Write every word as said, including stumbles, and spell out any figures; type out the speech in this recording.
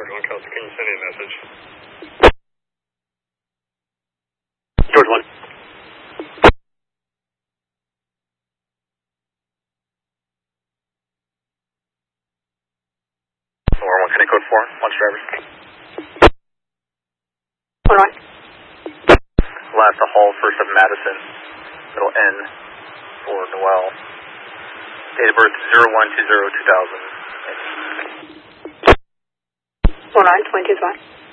George one, Kelsey, can you send me a message? George one. Alarm one, Connect code four, launch drivers. one one. Last to Hall, first of Madison, middle N for Noel. Date of birth zero one two zero two thousand. one nine, twenty-two, fine.